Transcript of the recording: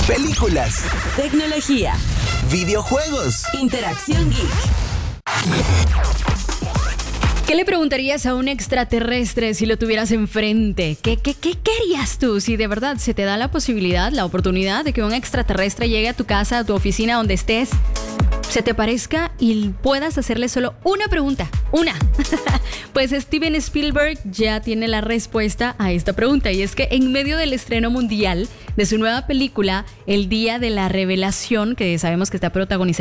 películas, tecnología, videojuegos. interacción geek. ¿Qué le preguntarías a un extraterrestre si lo tuvieras enfrente? ¿Qué harías tú si de verdad se te da la posibilidad, la oportunidad de que un extraterrestre llegue a tu casa, a tu oficina, donde estés, se te parezca y puedas hacerle solo una pregunta? ¡Una! Pues Steven Spielberg ya tiene la respuesta a esta pregunta, y es que en medio del estreno mundial de su nueva película, El Día de la Revelación, que sabemos que está protagonizada